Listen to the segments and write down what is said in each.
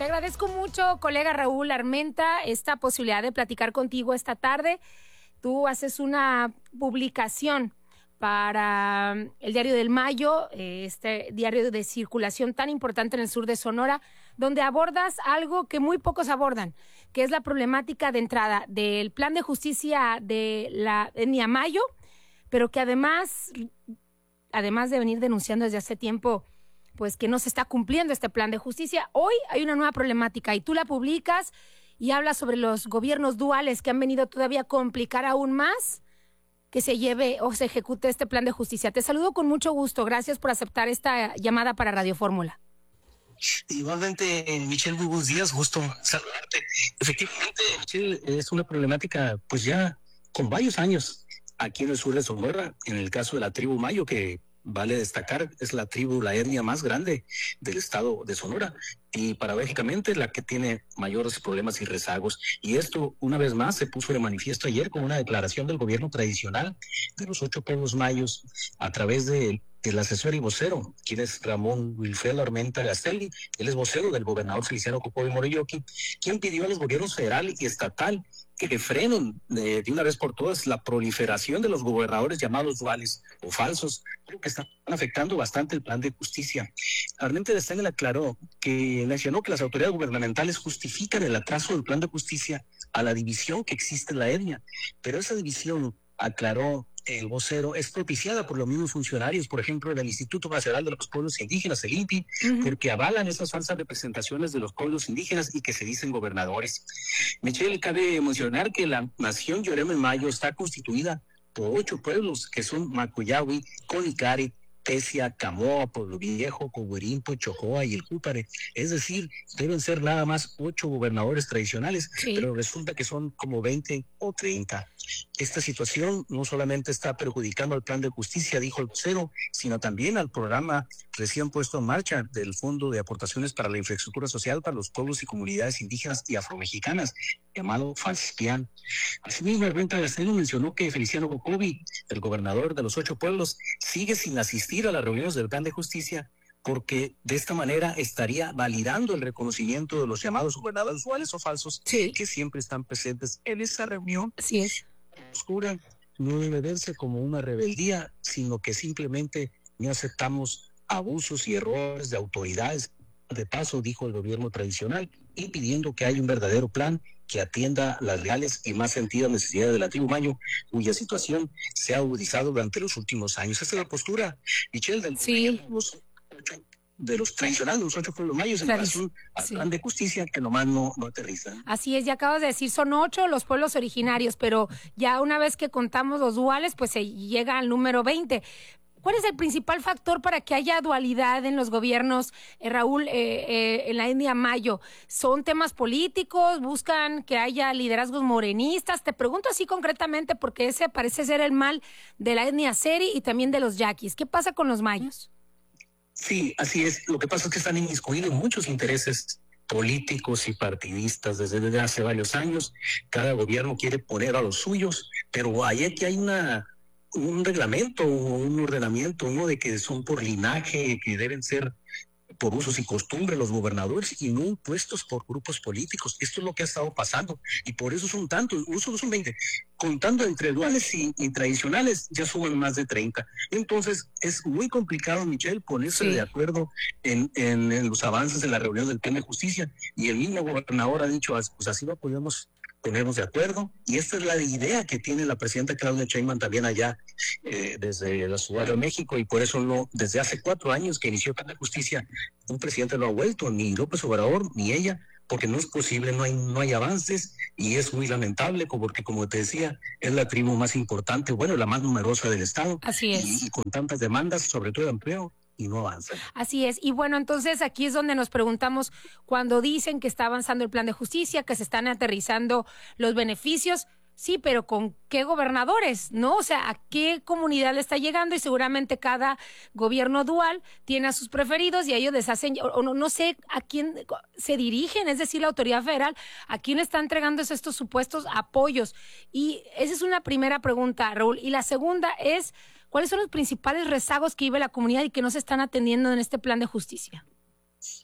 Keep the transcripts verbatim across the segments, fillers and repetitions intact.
Te agradezco mucho, colega Raúl Armenta, esta posibilidad de platicar contigo esta tarde. Tú haces una publicación para el Diario del Mayo, este diario de circulación tan importante en el sur de Sonora, donde abordas algo que muy pocos abordan, que es la problemática de entrada del plan de justicia de la etnia Mayo, pero que además, además de venir denunciando desde hace tiempo, pues que no se está cumpliendo este plan de justicia, hoy hay una nueva problemática y tú la publicas y hablas sobre los gobiernos duales que han venido todavía a complicar aún más que se lleve o se ejecute este plan de justicia. Te saludo con mucho gusto. Gracias por aceptar esta llamada para Radio Fórmula. Igualmente, Michelle, muy buenos días. Gusto saludarte. Efectivamente, Michelle, es una problemática pues ya con varios años aquí en el sur de Sonora, en el caso de la tribu Mayo, que vale destacar, es la tribu, la etnia más grande del estado de Sonora y paradójicamente la que tiene mayores problemas y rezagos. Y esto, una vez más, se puso de manifiesto ayer con una declaración del gobierno tradicional de los ocho pueblos mayos a través de el asesor y vocero, quien es Ramón Wilfredo Armenta Gastelli. Él es vocero del gobernador Feliciano Copoy Morilloqui, quien pidió a los gobiernos federal y estatal que frenen de, de una vez por todas la proliferación de los gobernadores llamados duales o falsos, creo que están afectando bastante el plan de justicia. Armenta Gastelli aclaró que mencionó que las autoridades gubernamentales justifican el atraso del plan de justicia a la división que existe en la etnia, pero esa división, aclaró el vocero, es propiciada por los mismos funcionarios, por ejemplo, del Instituto Nacional de los Pueblos Indígenas, el I N P I, uh-huh. porque avalan esas falsas representaciones de los pueblos indígenas y que se dicen gobernadores. Michelle, cabe mencionar que la nación Yoreme Mayo está constituida por ocho pueblos que son Macuyahui, Conicari, Tesia, Camoa, Pueblo Viejo, Coguirimpo, Chojoa y el Cúpare. Es decir, deben ser nada más ocho gobernadores tradicionales, sí. pero resulta que son como veinte o treinta. Esta situación no solamente está perjudicando al plan de justicia, dijo el vocero, sino también al programa recién puesto en marcha del Fondo de Aportaciones para la Infraestructura Social para los Pueblos y Comunidades Indígenas y Afromexicanas, llamado FANSPIAN. Asimismo, el Renta Gastelli mencionó que Feliciano Copoy, el gobernador de los ocho pueblos, sigue sin asistir a las reuniones del plan de justicia porque de esta manera estaría validando el reconocimiento de los llamados gobernadores duales o falsos sí. que siempre están presentes en esa reunión. Así es. Oscura no debe verse como una rebeldía, sino que simplemente no aceptamos abusos y errores de autoridades. De paso, dijo el gobierno tradicional, y pidiendo que haya un verdadero plan que atienda las reales y más sentidas necesidades de la tribu Mayo, cuya situación se ha agudizado durante los últimos años. Esa es la postura, Michelle, del sí. de los tradicionales, los ocho pueblos mayos, en relación al sí. plan de justicia que nomás no, no aterriza. Así es, ya acabas de decir, son ocho los pueblos originarios, pero ya una vez que contamos los duales, pues se llega al número veinte. ¿Cuál es el principal factor para que haya dualidad en los gobiernos, eh, Raúl, eh, eh, en la etnia Mayo? ¿Son temas políticos? ¿Buscan que haya liderazgos morenistas? Te pregunto así concretamente porque ese parece ser el mal de la etnia Seri y también de los yaquis. ¿Qué pasa con los mayos? Sí, así es. Lo que pasa es que están inmiscuidos muchos intereses políticos y partidistas desde, desde hace varios años. Cada gobierno quiere poner a los suyos, pero ahí aquí hay una un reglamento, un ordenamiento, uno de que son por linaje, que deben ser por usos y costumbres los gobernadores y no impuestos por grupos políticos. Esto es lo que ha estado pasando y por eso son tantos, usos son veinte. Contando entre duales y, y tradicionales ya suben más de treinta. Entonces es muy complicado, Michelle, ponerse sí. de acuerdo en, en, en los avances de la reunión del plan de justicia y el mismo gobernador ha dicho, pues así no podemos ponernos de acuerdo, y esta es la idea que tiene la presidenta Claudia Sheinbaum también allá eh, desde la Ciudad de México, y por eso no, desde hace cuatro años que inició el plan de justicia, un presidente no ha vuelto, ni López Obrador, ni ella, porque no es posible, no hay, no hay avances, y es muy lamentable, porque como te decía, es la tribu más importante, bueno, la más numerosa del estado. Así es. Y, y con tantas demandas, sobre todo de empleo, y no avanzan. Así es, y bueno, entonces aquí es donde nos preguntamos, cuando dicen que está avanzando el plan de justicia, que se están aterrizando los beneficios, sí, pero ¿con qué gobernadores? ¿No? O sea, ¿a qué comunidad le está llegando? Y seguramente cada gobierno dual tiene a sus preferidos y a ellos les hacen, o, o no, no sé a quién se dirigen, es decir, la autoridad federal, ¿a quién le está entregando estos supuestos apoyos? Y esa es una primera pregunta, Raúl. Y la segunda es, ¿cuáles son los principales rezagos que vive la comunidad y que no se están atendiendo en este plan de justicia?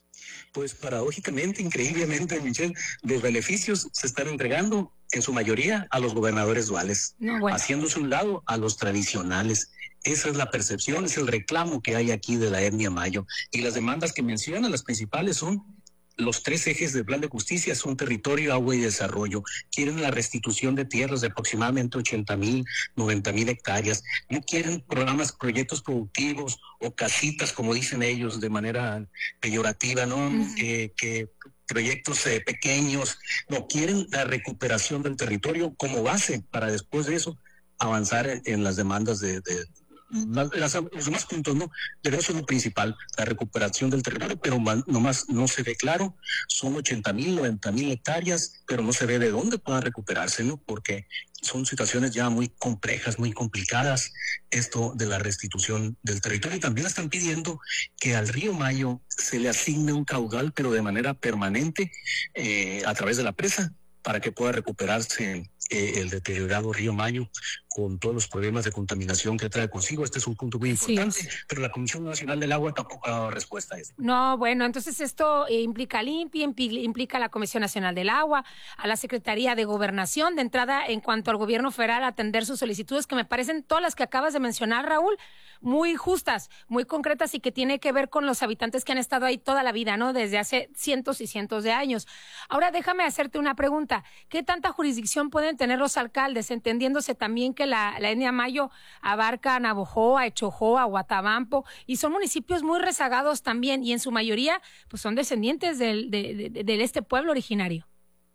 Pues paradójicamente, increíblemente, Michelle, los beneficios se están entregando en su mayoría a los gobernadores duales, no, bueno. haciéndose un lado a los tradicionales. Esa es la percepción, es el reclamo que hay aquí de la etnia mayo. Y las demandas que mencionan, las principales son los tres ejes del plan de justicia, son territorio, agua y desarrollo. Quieren la restitución de tierras de aproximadamente ochenta mil, noventa mil hectáreas. No quieren programas, proyectos productivos o casitas, como dicen ellos, de manera peyorativa, ¿no? Uh-huh. Que, que proyectos eh, pequeños. No, quieren la recuperación del territorio como base para después de eso avanzar en, en las demandas de... de Las, las, los demás puntos, no, pero eso es lo principal, la recuperación del territorio, pero man, nomás no se ve claro, son ochenta mil, noventa mil hectáreas, pero no se ve de dónde puedan recuperarse, ¿no? Porque son situaciones ya muy complejas, muy complicadas, esto de la restitución del territorio. Y también están pidiendo que al río Mayo se le asigne un caudal, pero de manera permanente, eh, a través de la presa, para que pueda recuperarse eh, el deteriorado río Mayo con todos los problemas de contaminación que trae consigo. Este es un punto muy importante, sí. Pero la Comisión Nacional del Agua tampoco ha dado respuesta a eso. No, bueno, entonces esto eh, implica al I N P I, implica a la Comisión Nacional del Agua, a la Secretaría de Gobernación, de entrada en cuanto al gobierno federal, a atender sus solicitudes, que me parecen todas las que acabas de mencionar, Raúl, muy justas, muy concretas y que tiene que ver con los habitantes que han estado ahí toda la vida, ¿no? Desde hace cientos y cientos de años. Ahora déjame hacerte una pregunta. ¿Qué tanta jurisdicción pueden tener los alcaldes, entendiéndose también que la, la etnia mayo abarca a Navojoa, a Echojoa, a Guatabampo, y son municipios muy rezagados también, y en su mayoría pues son descendientes del, de, de, de este pueblo originario?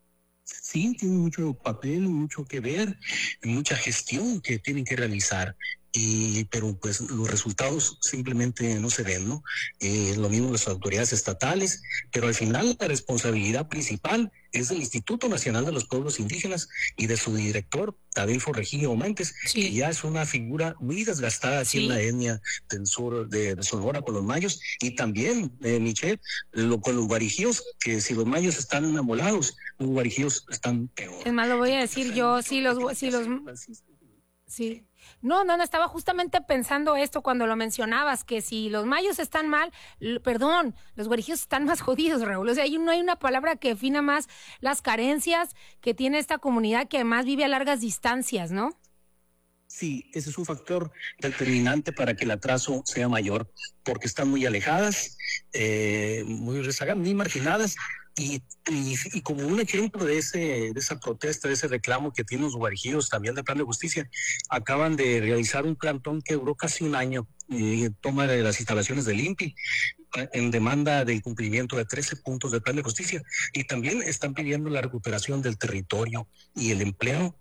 Sí, tienen mucho papel, mucho que ver, mucha gestión que tienen que realizar. Y, pero pues los resultados simplemente no se ven, ¿no? Eh, lo mismo las autoridades estatales, pero al final la responsabilidad principal es del Instituto Nacional de los Pueblos Indígenas y de su director, Adelfo Regino Montes, sí. Que ya es una figura muy desgastada aquí, sí, en la etnia del sur de, de Sonora con los mayos, y también, eh, Michelle, lo, con los guarijíos, que si los mayos están enamorados, los guarijíos están peor. Es más, lo voy a decir yo, si los... Si los... Sí. No, no, no, estaba justamente pensando esto cuando lo mencionabas, que si los mayos están mal, l- perdón, los guarijíos están más jodidos, Raúl. O sea, ahí no hay una palabra que defina más las carencias que tiene esta comunidad, que además vive a largas distancias, ¿no? Sí, ese es un factor determinante para que el atraso sea mayor, porque están muy alejadas, eh, muy rezagadas, muy marginadas. Y, y, y como un ejemplo de ese de esa protesta, de ese reclamo que tienen los guarijíos también del plan de justicia, acaban de realizar un plantón que duró casi un año, eh, toma de las instalaciones del I N P I, en demanda del cumplimiento de trece puntos del plan de justicia, y también están pidiendo la recuperación del territorio y el empleo,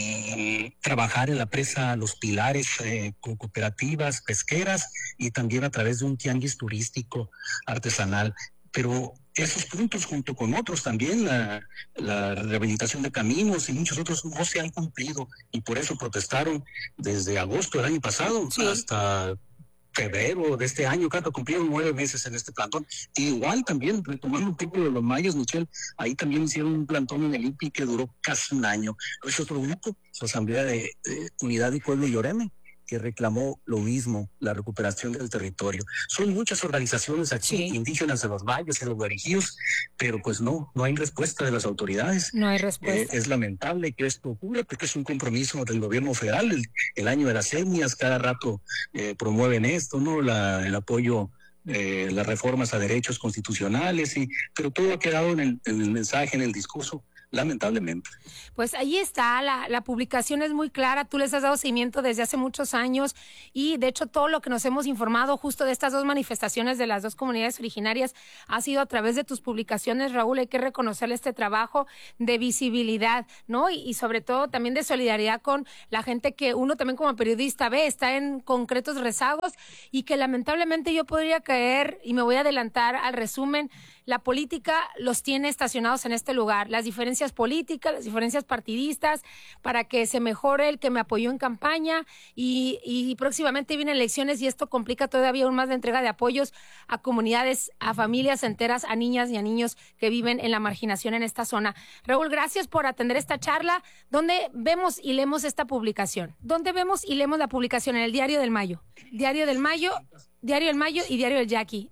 y trabajar en la presa Los Pilares eh, con cooperativas pesqueras y también a través de un tianguis turístico artesanal. Pero esos puntos, junto con otros también, la, la rehabilitación de caminos y muchos otros, no se han cumplido, y por eso protestaron desde agosto del año pasado, sí, hasta febrero de este año, cuando cumplieron nueve meses en este plantón. Y igual también, retomando un poco de los mayos, Michelle, ahí también hicieron un plantón en el I N P I que duró casi un año. Es otro grupo, su Asamblea de, de Unidad y Pueblo Yoreme, que reclamó lo mismo, la recuperación del territorio. Son muchas organizaciones aquí, sí, indígenas de los mayos y los guarijíos, pero pues no, no hay respuesta de las autoridades. No hay respuesta. Eh, es lamentable que esto ocurra, porque es un compromiso del gobierno federal, el, el año de las etnias, cada rato eh, promueven esto, ¿no? La, el apoyo, eh, las reformas a derechos constitucionales, y, pero todo ha quedado en el, en el mensaje, en el discurso, lamentablemente. Pues ahí está, la, la publicación es muy clara, tú les has dado seguimiento desde hace muchos años, y de hecho todo lo que nos hemos informado justo de estas dos manifestaciones de las dos comunidades originarias ha sido a través de tus publicaciones, Raúl. Hay que reconocerle este trabajo de visibilidad, ¿no? Y, y sobre todo también de solidaridad con la gente que uno también como periodista ve, está en concretos rezagos, y que lamentablemente yo podría caer, y me voy a adelantar al resumen, la política los tiene estacionados en este lugar, las diferencias políticas, las diferencias partidistas, para que se mejore el que me apoyó en campaña, y, y próximamente vienen elecciones, y esto complica todavía aún más la entrega de apoyos a comunidades, a familias enteras, a niñas y a niños que viven en la marginación en esta zona. Raúl, gracias por atender esta charla. ¿Dónde vemos y leemos esta publicación? ¿Dónde vemos y leemos la publicación? En el Diario del Mayo. Diario del Mayo, Diario del Mayo y Diario del Yaqui.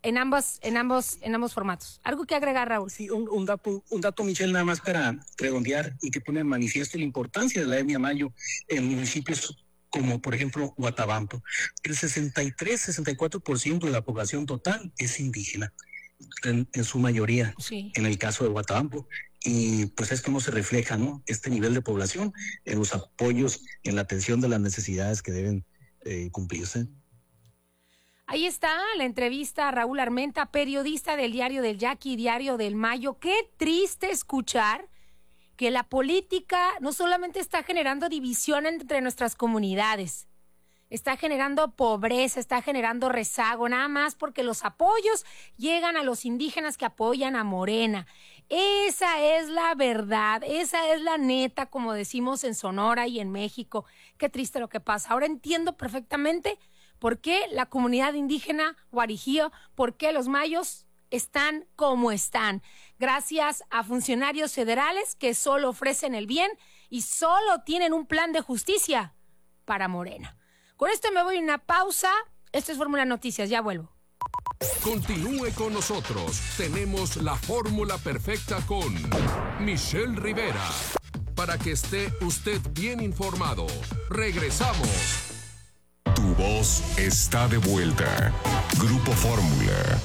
en ambos, en ambos, en ambos formatos. ¿Algo que agregar, Raúl? Sí, un, un dato, un dato, Michelle, nada más para redondear y que pone en manifiesto la importancia de la etnia mayo en municipios como, por ejemplo, Huatabampo. El sesenta y tres, sesenta y cuatro por ciento de la población total es indígena, en, en su mayoría, sí. En el caso de Huatabampo. Y pues esto no se refleja, ¿no? Este nivel de población en los apoyos, en la atención de las necesidades que deben eh, cumplirse. Ahí está la entrevista a Raúl Armenta, periodista del Diario del Yaqui, Diario del Mayo. Qué triste escuchar que la política no solamente está generando división entre nuestras comunidades, está generando pobreza, está generando rezago, nada más porque los apoyos llegan a los indígenas que apoyan a Morena. Esa es la verdad, esa es la neta, como decimos en Sonora y en México. Qué triste lo que pasa. Ahora entiendo perfectamente por qué la comunidad indígena Guarijío, por qué los mayos están como están. Gracias a funcionarios federales que solo ofrecen el bien y solo tienen un plan de justicia para Morena. Con esto me voy a una pausa. Esto es Fórmula Noticias, ya vuelvo. Continúe con nosotros. Tenemos la fórmula perfecta con Michelle Rivera. Para que esté usted bien informado. Regresamos. Tu voz está de vuelta. Grupo Fórmula.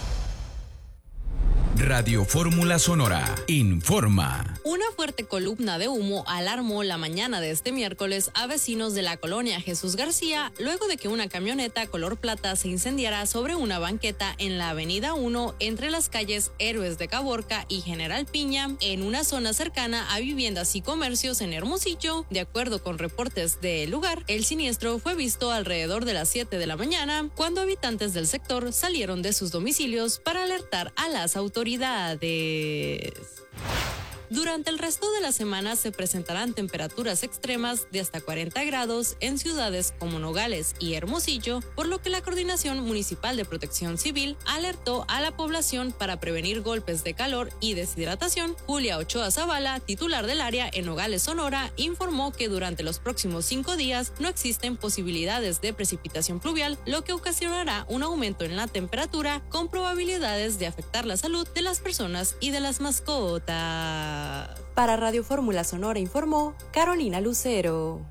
Radio Fórmula Sonora informa. Una fuerte columna de humo alarmó la mañana de este miércoles a vecinos de la colonia Jesús García luego de que una camioneta color plata se incendiara sobre una banqueta en la avenida uno entre las calles Héroes de Caborca y General Piña en una zona cercana a viviendas y comercios en Hermosillo. De acuerdo con reportes del lugar, el siniestro fue visto alrededor de las siete de la mañana cuando habitantes del sector salieron de sus domicilios para alertar a las autoridades. Durante el resto de la semana se presentarán temperaturas extremas de hasta cuarenta grados en ciudades como Nogales y Hermosillo, por lo que la Coordinación Municipal de Protección Civil alertó a la población para prevenir golpes de calor y deshidratación. Julia Ochoa Zavala, titular del área en Nogales, Sonora, informó que durante los próximos cinco días no existen posibilidades de precipitación pluvial, lo que ocasionará un aumento en la temperatura con probabilidades de afectar la salud de las personas y de las mascotas. Para Radio Fórmula Sonora informó Carolina Lucero.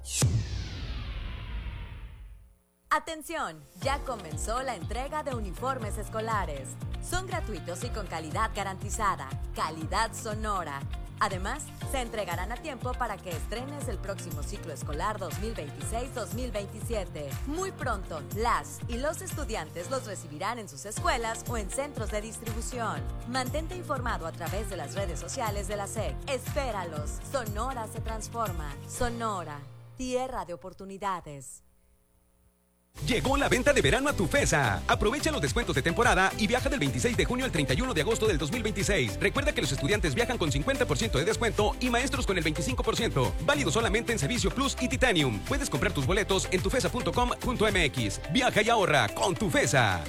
Atención, ya comenzó la entrega de uniformes escolares. Son gratuitos y con calidad garantizada, calidad Sonora. Además, se entregarán a tiempo para que estrenes el próximo ciclo escolar dos mil veintiséis dos mil veintisiete. Muy pronto, las y los estudiantes los recibirán en sus escuelas o en centros de distribución. Mantente informado a través de las redes sociales de la S E C. Espéralos. Sonora se transforma. Sonora, tierra de oportunidades. Llegó la venta de verano a Tufesa. Aprovecha los descuentos de temporada y viaja del veintiséis de junio al treinta y uno de agosto del dos mil veintiséis. Recuerda que los estudiantes viajan con cincuenta por ciento de descuento y maestros con el veinticinco por ciento. Válido solamente en Servicio Plus y Titanium. Puedes comprar tus boletos en tufesa punto com punto m x. Viaja y ahorra con Tufesa.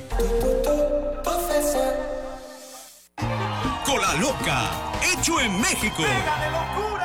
Cola Loca, hecho en México. ¡Pega de locura!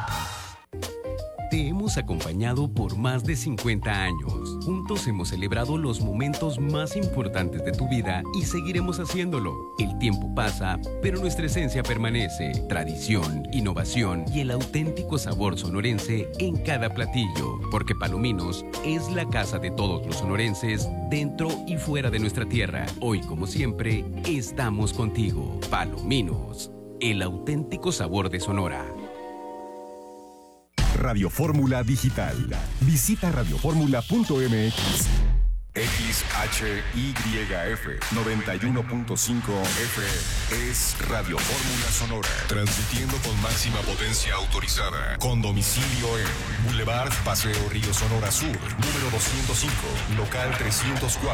Te hemos acompañado por más de cincuenta años. Juntos hemos celebrado los momentos más importantes de tu vida y seguiremos haciéndolo. El tiempo pasa, pero nuestra esencia permanece. Tradición, innovación y el auténtico sabor sonorense en cada platillo. Porque Palominos es la casa de todos los sonorenses, dentro y fuera de nuestra tierra. Hoy, como siempre, estamos contigo. Palominos, el auténtico sabor de Sonora. Radio Fórmula Digital. Visita radio fórmula punto m x. X H Y F noventa y uno punto cinco F es Radio Fórmula Sonora. Transmitiendo con máxima potencia autorizada. Con domicilio en Boulevard Paseo Río Sonora Sur, número doscientos cinco, local trescientos cuatro.